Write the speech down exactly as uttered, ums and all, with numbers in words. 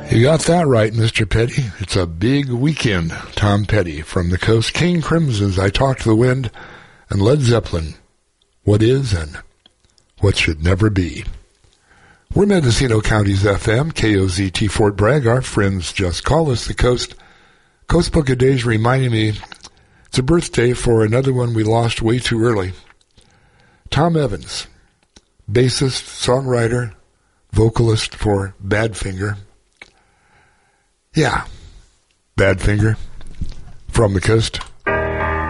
You got that right, Mister Petty. It's a big weekend. Tom Petty from the coast. King Crimson's I Talk to the Wind, and Led Zeppelin, What Is and What Should Never Be. We're Mendocino County's F M, K O Z T Fort Bragg. Our friends just call us the Coast. Coast Book of Days reminding me it's a birthday for another one we lost way too early. Tom Evans, bassist, songwriter, vocalist for Badfinger. Yeah, Badfinger from the coast.